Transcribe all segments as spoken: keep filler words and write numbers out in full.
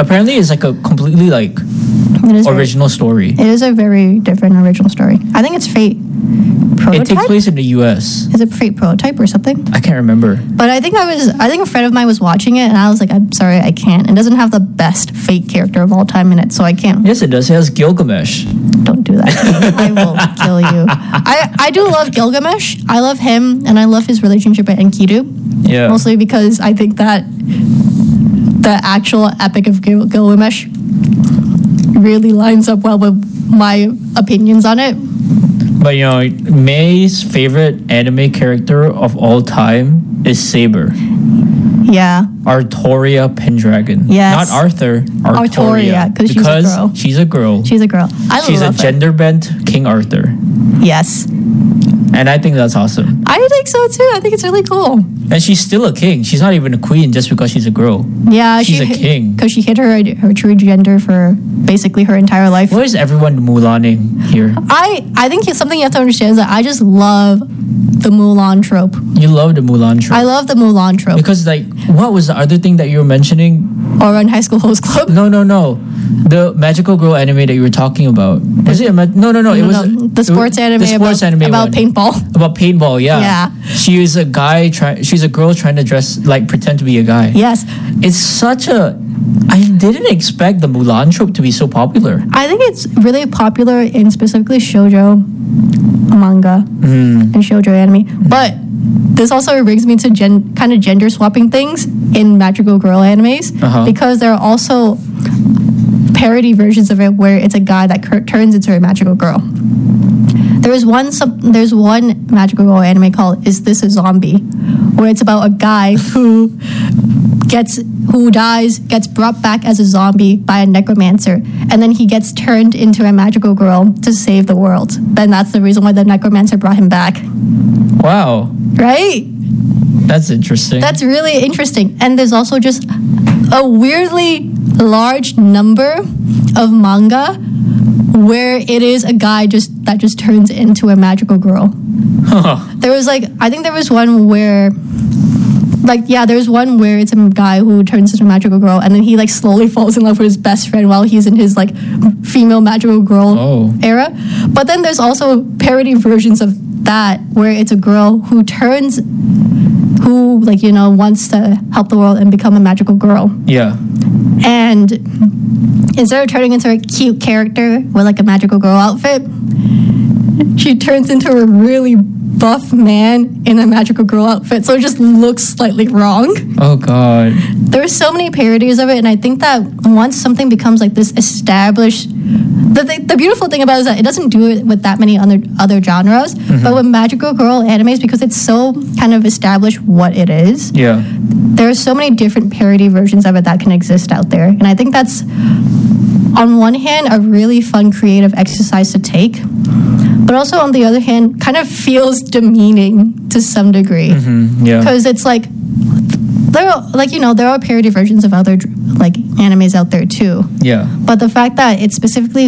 Apparently, it's like a completely like It is original story. Very, it is a very different original story. I think it's Fate Prototype. It takes place in the U S. Is it Fate Prototype or something? I can't remember. But I think I was. I think a friend of mine was watching it, and I was like, "I'm sorry, I can't." It doesn't have the best Fate character of all time in it, so I can't. Yes, it does. It has Gilgamesh. Don't do that. I will kill you. I I do love Gilgamesh. I love him, and I love his relationship with Enkidu. Yeah. Mostly because I think that the actual epic of Gil- Gilgamesh really lines up well with my opinions on it. But you know, May's favorite anime character of all time is Saber. Yeah. Artoria Pendragon. Yes. Not Arthur. Artoria. Artoria, 'cause she's a girl. she's a girl. She's a girl. I She's a love her. gender bent King Arthur. Yes. And I think that's awesome. I think so too. I think it's really cool. And she's still a king. She's not even a queen just because she's a girl. Yeah, She's she a king. because she hid her her true gender for basically her entire life. Why is everyone Mulaning here? I I think something you have to understand is that I just love the Mulan trope. You love the Mulan trope. I love the Mulan trope. Because like, what was the other thing that you were mentioning? Or on High School Host Club. No, no, no. The magical girl anime that you were talking about. Was it? A ma- no, no, no. It No, was no, the sports it, anime The sports about, anime about one. paintball. About paintball, yeah. Yeah. She is a guy trying. She's a girl trying to dress like pretend to be a guy. Yes. It's such a. I didn't expect the Mulan trope to be so popular. I think it's really popular in specifically shoujo manga Mm. and shoujo anime. But this also brings me to gen- kind of gender swapping things in magical girl animes Uh-huh. because there are also parody versions of it where it's a guy that cur- turns into a magical girl. There is one sub- there's one magical girl anime called Is This a Zombie? Where it's about a guy who gets who dies, gets brought back as a zombie by a necromancer, and then he gets turned into a magical girl to save the world. Then that's the reason why the necromancer brought him back. Wow, Right? that's interesting. That's really interesting. And there's also just a weirdly large number of manga where it is a guy just that just turns into a magical girl. Huh. There was like I think there was one where like yeah, there's one where it's a guy who turns into a magical girl and then he like slowly falls in love with his best friend while he's in his like female magical girl Oh. era. But then there's also parody versions of that where it's a girl who turns who like you know wants to help the world and become a magical girl. Yeah. And instead of turning into a cute character with like a magical girl outfit, she turns into a really buff man in a magical girl outfit. So it just looks slightly wrong. Oh God. There are so many parodies of it, and I think that once something becomes like this established, the, the, the beautiful thing about it is that it doesn't do it with that many other other genres, but with magical girl animes, because it's so kind of established what it is, Yeah. there are so many different parody versions of it that can exist out there. And I think that's, on one hand, a really fun creative exercise to take, but also on the other hand, kind of feels demeaning to some degree. Mm, yeah. Because it's like, there are, like, you know, there are parody versions of other, like, animes out there too. Yeah. But the fact that it's specifically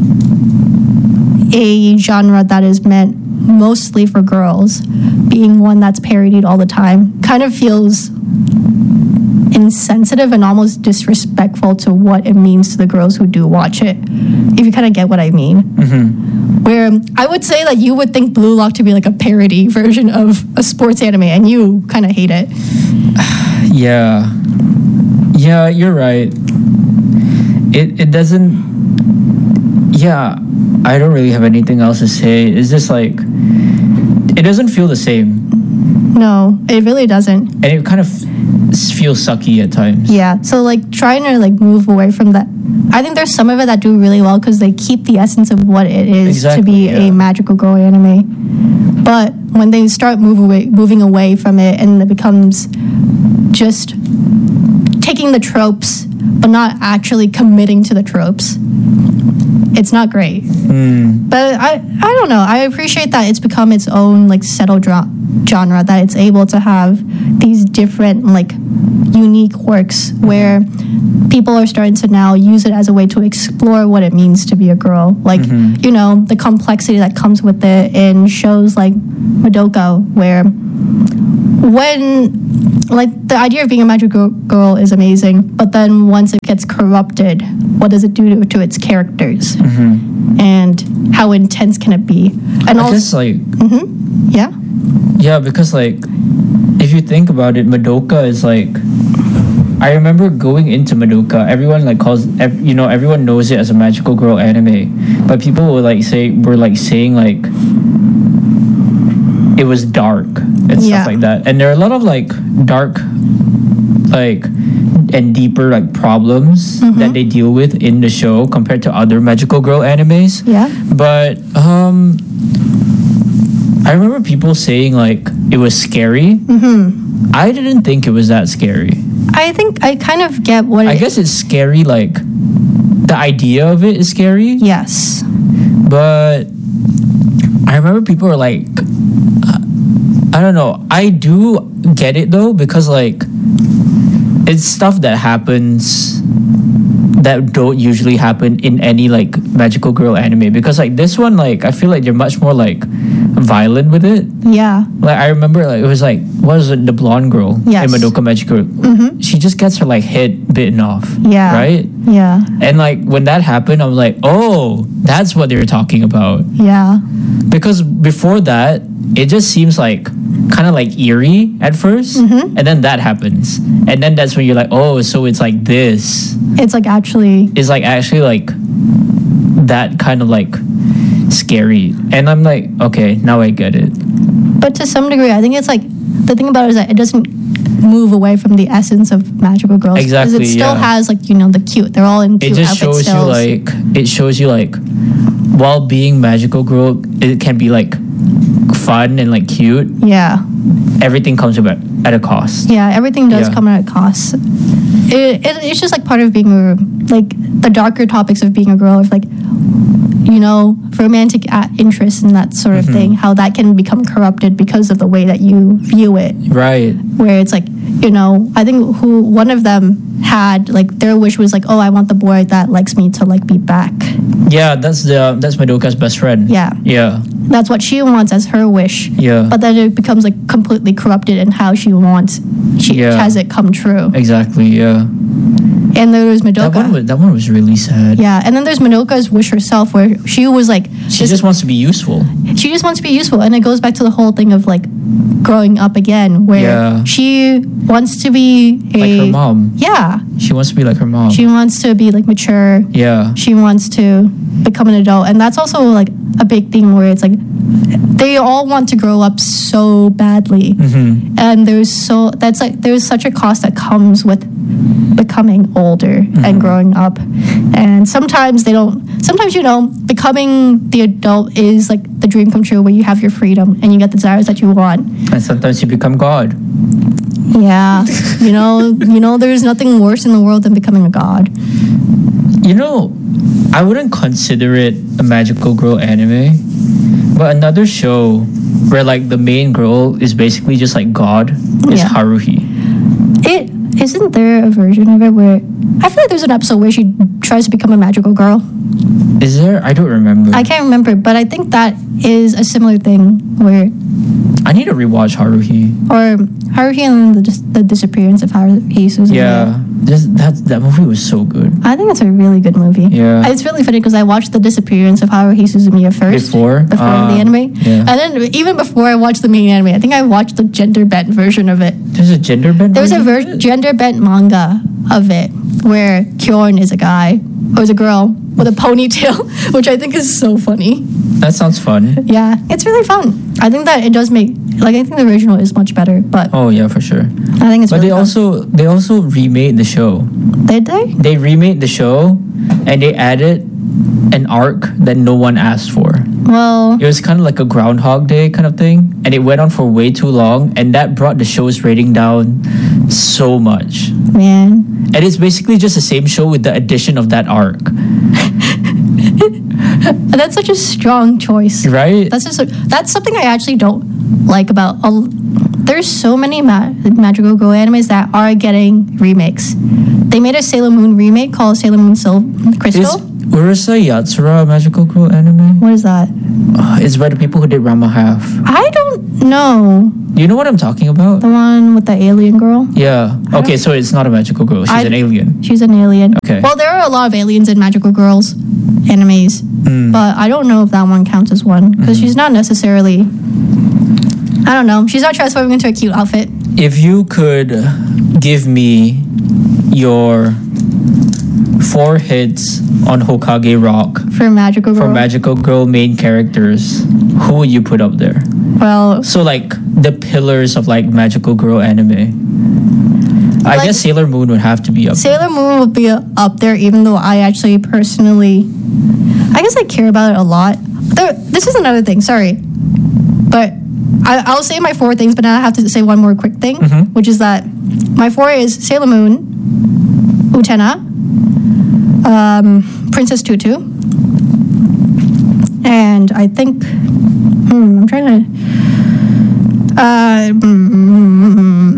a genre that is meant mostly for girls, being one that's parodied all the time, kind of feels insensitive and almost disrespectful to what it means to the girls who do watch it, if you kind of get what I mean. Mm-hmm. Where I would say that you would think Blue Lock to be like a parody version of a sports anime, and you kind of hate it. Yeah. Yeah, you're right. It it doesn't. Yeah, I don't really have anything else to say. It's just like it doesn't feel the same, No, it really doesn't. and it kind of feels sucky at times. Yeah, so like trying to like move away from that. I think there's some of it that do really well because they keep the essence of what it is to be Exactly, yeah. a magical girl anime. But when they start move away, moving away from it, and it becomes just taking the tropes but not actually committing to the tropes, it's not great. Mm. But I, I don't know. I appreciate that it's become its own like settled dra- genre, that it's able to have these different like unique works where people are starting to now use it as a way to explore what it means to be a girl. Like, Mm-hmm. you know, the complexity that comes with it in shows like Madoka, where when, like, the idea of being a magical girl is amazing, but then once it gets corrupted, what does it do to, to its characters? Mm-hmm. And how intense can it be? And I also, guess like yeah, yeah, because like if you think about it, Madoka is like. I remember going into Madoka. Everyone like calls, ev- you know, everyone knows it as a magical girl anime, but people were like say were like saying like it was dark and Yeah. stuff like that. And there are a lot of like dark, like and deeper like problems that they deal with in the show compared to other magical girl animes. yeah, But um, I remember people saying like it was scary. Mm-hmm. I didn't think it was that scary. I think I kind of get what I it, guess it's scary, like the idea of it is scary, yes, but I remember people are like, uh, I don't know. I do get it though, because like it's stuff that happens that don't usually happen in any like magical girl anime, because like this one, like I feel like they're much more like violent with it. yeah, Like I remember, like it was like what was it, the blonde girl Yes. in Madoka Magical Girl? She just gets her like head bitten off. Yeah. Right. yeah, And like when that happened, I was like, oh, that's what they were talking about. yeah, Because before that, it just seems like kind of like eerie at 1st Mm-hmm. and then that happens, and then that's when you're like, oh, so it's like this it's like actually, is like actually like that kind of like scary, and I'm like, okay, now I get it. but to some degree, I think it's like the thing about it is that it doesn't move away from the essence of magical girls. 'Cause Exactly, it still yeah. has like, you know, the cute. They're all in cute It just outfits shows you still. like it shows you like while being magical girl, it can be like fun and like cute. yeah, Everything comes about at a cost. yeah, everything does Yeah. come at a cost. It, it, it's just like part of being a, like the darker topics of being a girl, of like, you know, romantic a- interest and that sort of Mm-hmm. thing, how that can become corrupted because of the way that you view it. Right. Where it's like, you know, I think who one of them had like their wish was like, oh, I want the boy that likes me to like be back. Yeah, that's the that's Madoka's best friend. Yeah. Yeah. That's what she wants as her wish. Yeah. But then it becomes like completely corrupted in how she wants, she Yeah. has it come true. Exactly. Yeah. And there was That Madoka. one was that one was really sad. Yeah, and then there's Madoka's wish herself, where she was like, She this- just wants to be useful. she just wants to be useful, and it goes back to the whole thing of like growing up again, where Yeah. she wants to be a Like her mom. yeah, She wants to be like her mom. she wants to be like mature. yeah. She wants to become an adult, and that's also like a big thing where it's like they all want to grow up so badly, Mm-hmm. and there's so that's like there's such a cost that comes with becoming older Mm-hmm. and growing up, and sometimes they don't sometimes you know becoming the adult is like the dream come true, where you have your freedom and you get the desires that you want. And sometimes you become God. Yeah, you know you know there's nothing worse in the world than becoming a god. You know, I wouldn't consider it a magical girl anime, but another show where like the main girl is basically just like God is Yeah. Haruhi. It isn't there a version of it where I feel like there's an episode where she tries to become a magical girl. Is there? I don't remember. I can't remember, but I think that is a similar thing where, I need to rewatch Haruhi. or Haruhi and the, dis- the disappearance of Haruhi Suzumiya. Yeah, just that that movie was so good. I think it's a really good movie. Yeah. It's really funny because I watched the disappearance of Haruhi Suzumiya first. Before? Before Ah, the anime. yeah. And then even before I watched the main anime, I think I watched the gender bent version of it. There's a gender bent. There's a version ver- of it? gender bent manga of it where Kyorn is a guy, or is a girl, with a ponytail, which I think is so funny. That sounds fun. Yeah, it's really fun. I think that it does make, like, I think the original is much better, but Oh yeah, for sure. I think it's But really they fun. also they also remade the show. Did they? They remade the show, and they added an arc that no one asked for. Well, It was kind of like a Groundhog Day kind of thing, and it went on for way too long, and that brought the show's rating down so much. man. And it's basically just the same show with the addition of that arc, That's such a strong choice. right? That's just a, that's something I actually don't like about a, there's so many ma- magical girl animes that are getting remakes. They made a Sailor Moon remake called Sailor Moon Sil- Crystal. Is Urusei Yatsura a magical girl anime? What is that? Uh, it's by the people who did Rama Half. I don't know. Do you know what I'm talking about? The one with the alien girl? Yeah. Okay, so it's not a magical girl. She's I- an alien. She's an alien. Okay. Well, there are a lot of aliens in magical girls animes, Mm. but I don't know if that one counts as one because Mm-hmm. she's not necessarily. I don't know. She's not transforming into a cute outfit. If you could give me your four hits on Hokage Rock For magical girl. for magical girl main characters, who would you put up there? Well, So like the pillars of like magical girl anime. I Like- guess Sailor Moon would have to be up. Sailor Moon would be up there, even though I actually personally, I guess I care about it a lot. There, this is another thing. Sorry, but I, I'll say my four things, but now I have to say one more quick thing, Mhm. which is that my four is Sailor Moon, Utena, um, Princess Tutu, and I think, hmm, I'm trying to. Uh, mm,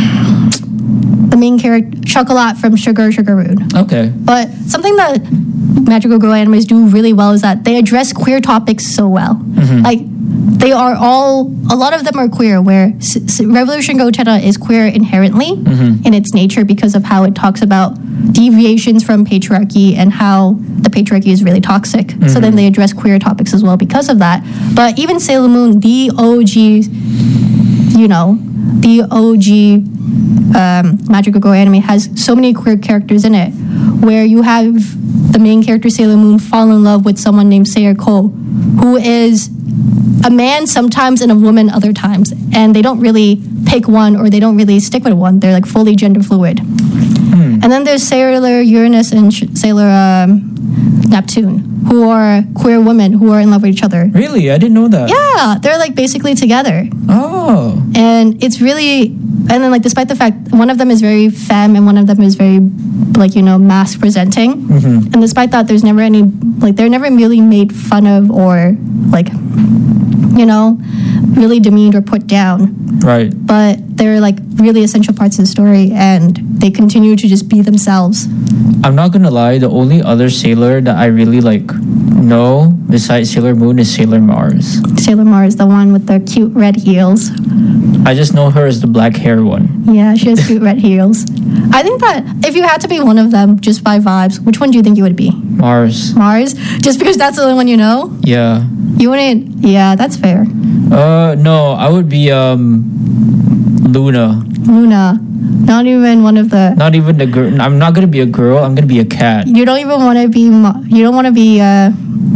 the main character, Chocolat from Sugar Sugar Rude. Okay. But something that magical girl animes do really well is that they address queer topics so well. Like, they are all, a lot of them are queer, where S- S- Revolution Go Teta is queer inherently in its nature because of how it talks about deviations from patriarchy and how the patriarchy is really toxic. So then they address queer topics as well because of that. But even Sailor Moon, the O G, you know, the O G um, magical girl anime has so many queer characters in it, where you have the main character Sailor Moon fall in love with someone named Sayako, who is a man sometimes and a woman other times, and they don't really pick one or they don't really stick with one. They're like fully gender fluid. And then there's Sailor Uranus and Sh- Sailor um, Neptune, who are queer women who are in love with each other. Really? I didn't know that. Yeah, they're like basically together. Oh. And it's really, and then like despite the fact one of them is very femme and one of them is very like, you know, mask presenting, and despite that there's never any, like they're never really made fun of or like, you know, really demeaned or put down, Right. but they're like really essential parts of the story and they continue to just be themselves. I'm not gonna lie, the only other sailor that I really like know besides Sailor Moon is Sailor Mars. Sailor Mars, the one with the cute red heels. I just know her as the black hair one. Yeah, she has cute red heels. I think that if you had to be one of them just by vibes, which one do you think you would be? Mars. Mars? Just because that's the only one you know? Yeah. You wouldn't? Yeah, that's fair. Uh no, I would be um Luna. Luna. Not even one of the. Not even the girl. I'm not gonna be a girl. I'm gonna be a cat. You don't even want to be. Mo- You don't want to be uh,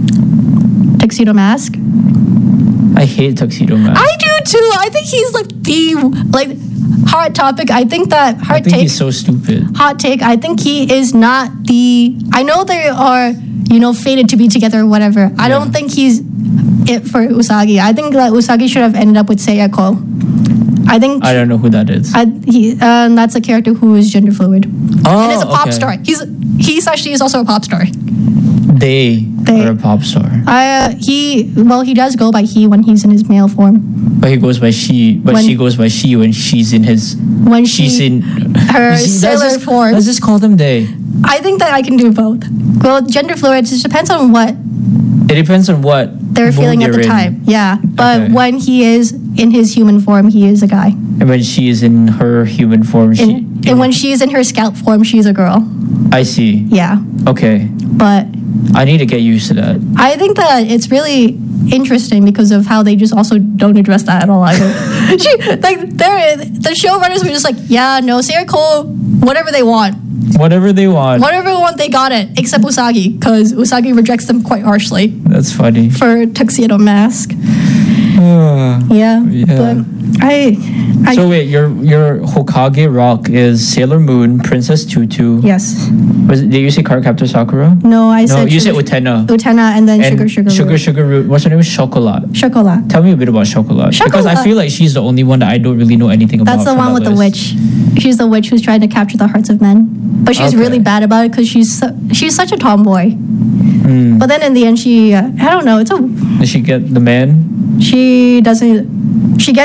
Tuxedo Mask? I hate Tuxedo Mask. I do too. I think he's like the. Like, hot topic. I think that. I Hot think take. he's so stupid. hot take. I think he is not the. I know they are, you know, fated to be together or whatever. I don't think he's it for Usagi. I think that Usagi should have ended up with Sayako. I think I don't know who that is. I, he um, that's a character who is gender fluid Oh, and is a pop okay. star. He's he's actually is also a pop star. They, They. are a pop star, Uh, he well he does go by he when he's in his male form. but he goes by she. But When- she goes by she when she's in his. When she, She's in her You see, let's sailor just- form. Let's just call them they. I think that I can do both. Well, gender fluid just depends on what It depends on what they're mood feeling at the you're in. time. Yeah, but Okay. when he is in his human form, he is a guy. And when she is in her human form, she. In, and when she's in her scout form, she's a girl. I see. Yeah, Okay, but I need to get used to that. I think that it's really interesting because of how they just also don't address that at all either. she, like, they're, the showrunners were just like, yeah, no, Sarah Cole, whatever they want. Whatever they want. Whatever they want, they got it, except Usagi, because Usagi rejects them quite harshly That's funny. for Tuxedo Mask. Uh, Yeah, Yeah. but I, I so wait, your your Hokage Rock is Sailor Moon, Princess Tutu. yes. Was it, did you say Cardcaptor Sakura? No, I No, said you said sugar, Utena. Utena and then And Sugar Sugar Sugar Root. Sugar Root. What's her name? Chocolat. Chocolat. Tell me a bit about Chocolat. Because I Chocolat- feel like she's the only one that I don't really know anything about. That's the from one that with the list. witch. She's the witch who's trying to capture the hearts of men, but she's Okay. really bad about it because she's su- she's such a tomboy. Hmm. But then in the end, she uh, I don't know. It's a Did she get the man? she doesn't. She gets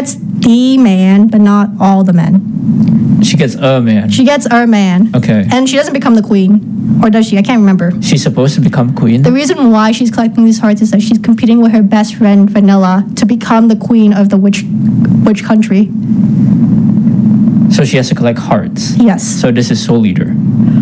the man, but not all the men. She gets a man. She gets a man. Okay. And she doesn't become the queen. Or does she? I can't remember. She's supposed to become queen? The reason why she's collecting these hearts is that she's competing with her best friend, Vanilla, to become the queen of the witch, witch country. So she has to collect hearts? Yes. So this is Soul Eater.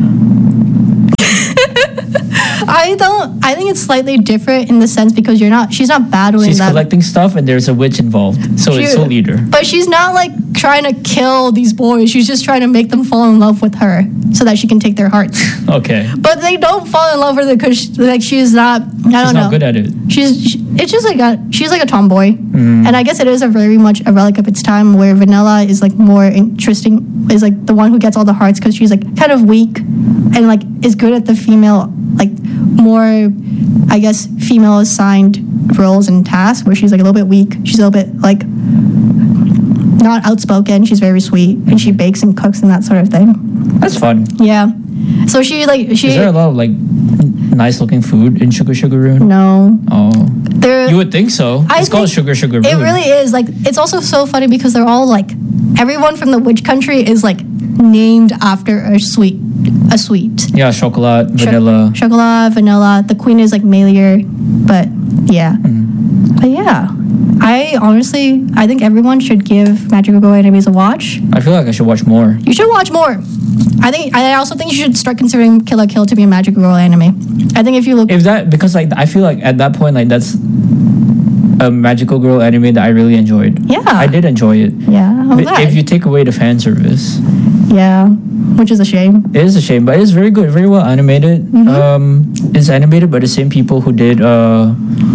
I don't. I think it's slightly different in the sense because you're not. She's not battling She's them. collecting stuff and there's a witch involved. So She- it's Soul Eater. But she's not like trying to kill these boys. She's just trying to make them fall in love with her so that she can take their hearts. Okay. But they don't fall in love with her because like she's not. I don't She's know. not good at it. She's. She, it's just like a. She's like a tomboy, Mm. and I guess it is a very much a relic of its time where Vanilla is like more interesting. Is like the one who gets all the hearts because she's like kind of weak, and like is good at the female like more. I guess female assigned roles and tasks where she's like a little bit weak. She's a little bit like not outspoken. She's very sweet and she bakes and cooks and that sort of thing. That's fun. Yeah. So she like she. Is there a lot of like n- nice looking food in Sugar Sugar Rune? No. Oh. There. You would think so. I It's called think Sugar Sugar Rune. It really is. Like it's also so funny because they're all like everyone from the witch country is like named after a sweet a sweet. Yeah, chocolate, Cho- vanilla. chocolate, vanilla. The queen is like Melior, but yeah. Mm-hmm. But yeah. I honestly I think everyone should give Magical Girl Animes a watch. I feel like I should watch more. You should watch more. I think I also think you should start considering Kill la Kill to be a Magical Girl anime. I think if you look If that, because like I feel like at that point, like that's a magical girl anime that I really enjoyed. Yeah. I did enjoy it. yeah, I'm But glad. if you take away the fan service, yeah, which is a shame. it is a shame, but it's very good, very well animated. Mm-hmm. Um, it's animated by the same people who did uh,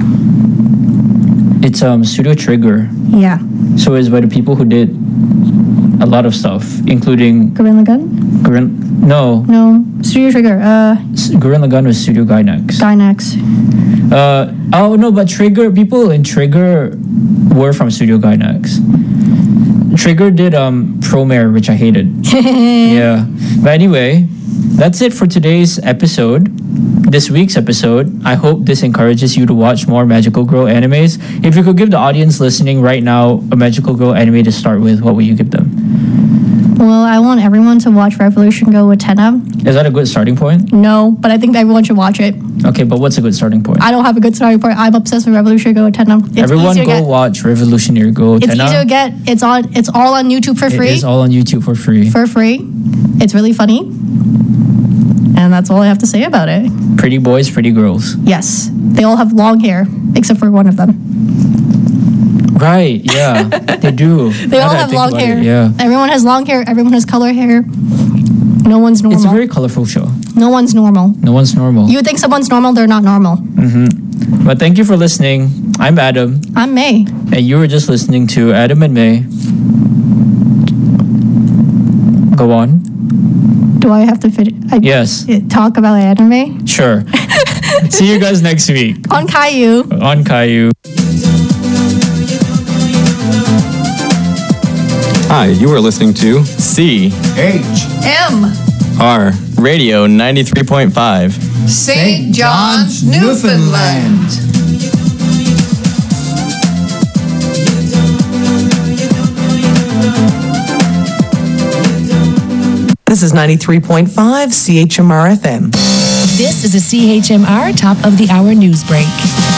it's um Studio Trigger, Yeah. so it's by the people who did a lot of stuff, including Gurren Lagann? Gurren. No, No. Studio Trigger. Uh, S- Gurren Lagann was Studio Gainax. Gainax. Uh, oh no, but Trigger people in Trigger were from Studio Gainax. Trigger did um Promare, which I hated. Yeah, but anyway, that's it for today's episode. This week's episode. I hope this encourages you to watch more Magical Girl animes. If you could give the audience listening right now a Magical Girl anime to start with, what would you give them? Well, I want everyone to watch Revolution Go with Tenna. Is that a good starting point? No, but I think everyone should watch it. Okay, but what's a good starting point? I don't have a good starting point. I'm obsessed with Revolution Go with Tenna. It's Everyone easy to go get. watch Revolutionary Go It's Tenna. easy to get. It's on. It's all on YouTube for It free. is all on YouTube for free. For free. It's really funny. And that's all I have to say about it. Pretty boys, pretty girls. Yes, they all have long hair except for one of them. Right, yeah, they do. They Now all that I have think long about hair. it, yeah. Everyone has long hair. Everyone has color hair. No one's normal. It's a very colorful show. no one's normal. No one's normal. You would think someone's normal, they're not normal. But thank you for listening. I'm Adam, I'm May. and you were just listening to Adam and May. Go on. Do I have to fit I, Yes, talk about anime? sure. See you guys next week On Caillou. on Caillou. Hi, you are listening to C H. M. R Radio ninety-three point five. Saint John's, Newfoundland. This is ninety-three point five C H M R F M. This is a C H M R top of the hour news break.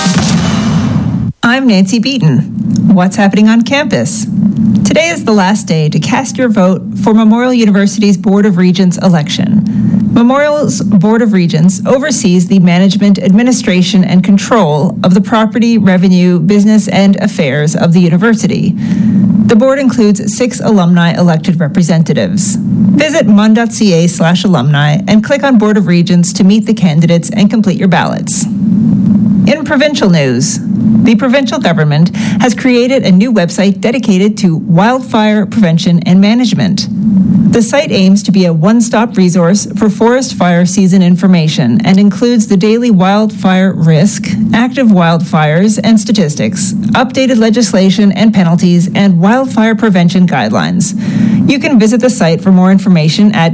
I'm Nancy Beaton. What's happening on campus? Today is the last day to cast your vote for Memorial University's Board of Regents election. Memorial's Board of Regents oversees the management, administration, and control of the property, revenue, business, and affairs of the university. The board includes six alumni elected representatives. Visit mun.ca slash alumni and click on Board of Regents to meet the candidates and complete your ballots. In provincial news, the provincial government has created a new website dedicated to wildfire prevention and management. The site aims to be a one-stop resource for forest fire season information and includes the daily wildfire risk, active wildfires and statistics, updated legislation and penalties, and wildfire prevention guidelines. You can visit the site for more information at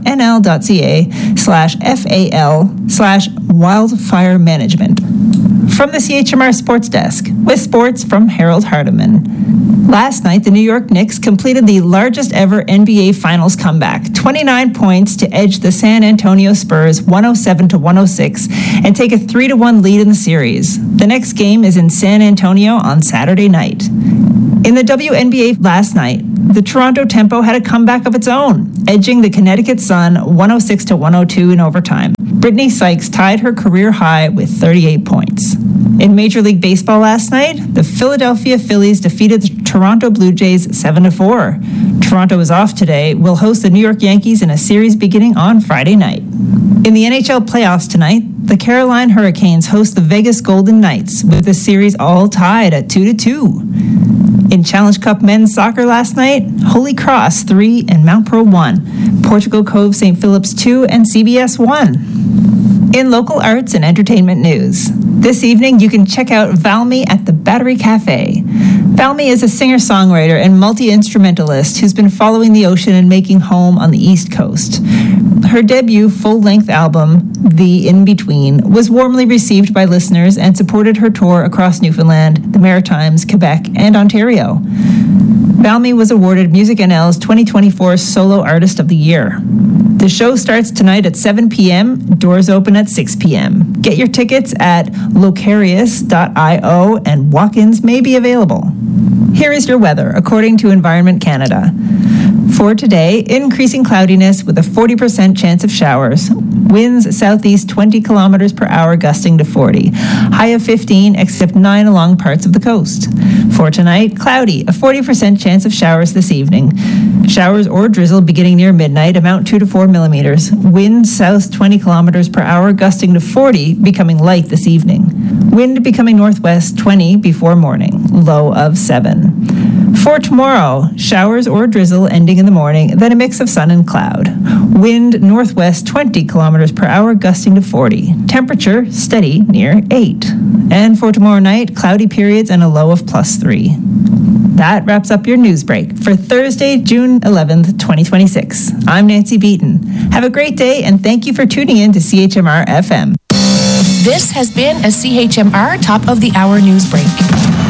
gov.nl.ca slash FAL slash wildfire management. from the C H M R Sports Desk, with sports from Harold Hardiman. Last night, the New York Knicks completed the largest ever N B A Finals comeback, twenty-nine points to edge the San Antonio Spurs one oh seven to one oh six and take a three to one lead in the series. The next game is in San Antonio on Saturday night. In the W N B A last night, the Toronto Tempo had a comeback of its own, edging the Connecticut Sun one oh six to one oh two in overtime. Brittany Sykes tied her career high with thirty-eight points. In Major League Baseball last night, the Philadelphia Phillies defeated the Toronto Blue Jays seven to four. Toronto is off today, will host the New York Yankees in a series beginning on Friday night. In the N H L playoffs tonight, the Carolina Hurricanes host the Vegas Golden Knights, with the series all tied at two to two. In Challenge Cup men's soccer last night, Holy Cross three and Mount Pearl one, Portugal Cove Saint Philip's two and C B S one. In local arts and entertainment news, this evening you can check out Valmy at the Battery Cafe. Valmy is a singer-songwriter and multi-instrumentalist who's been following the ocean and making home on the East Coast. Her debut full-length album, The In-Between, was warmly received by listeners and supported her tour across Newfoundland, the Maritimes, Quebec, and Ontario. Valmy was awarded Music N L's twenty twenty-four Solo Artist of the Year. The show starts tonight at seven p.m., doors open at six p.m. Get your tickets at locarius dot io and walk-ins may be available. Here is your weather, according to Environment Canada. For today, increasing cloudiness with a forty percent chance of showers. Winds southeast twenty kilometers per hour, gusting to forty. High of fifteen, except nine along parts of the coast. For tonight, cloudy, a forty percent chance of showers this evening. Showers or drizzle beginning near midnight, amount two to four millimeters. Wind south twenty kilometers per hour, gusting to forty, becoming light this evening. Wind becoming northwest twenty before morning, low of seven. For tomorrow, showers or drizzle ending in the morning, then a mix of sun and cloud. Wind northwest twenty kilometers per hour, gusting to forty. Temperature steady near eight. And for tomorrow night, cloudy periods and a low of plus three. That wraps up your news break for Thursday, June eleventh, twenty twenty-six. I'm Nancy Beaton. Have a great day, and thank you for tuning in to C H M R F M. This has been a C H M R Top of the Hour news break.